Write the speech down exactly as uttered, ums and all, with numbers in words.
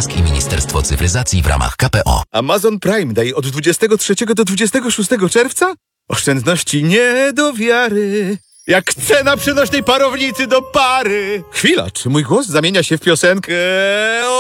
Musk i Ministerstwo Cyfryzacji w ramach K P O. Amazon Prime Day od dwudziestego trzeciego do dwudziestego szóstego czerwca? Oszczędności nie do wiary. Jak cena przenośnej parownicy do pary. Chwila, czy mój głos zamienia się w piosenkę?